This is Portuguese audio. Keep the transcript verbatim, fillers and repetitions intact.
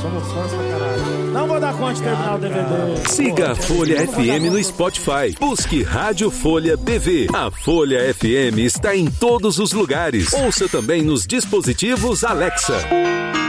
somos fãs pra caralho. Não vou dar conta de terminar o D V D. Siga a Folha F M no Spotify. Busque Rádio Folha B V. A Folha F M está em todos os lugares. Ouça também nos dispositivos Alexa.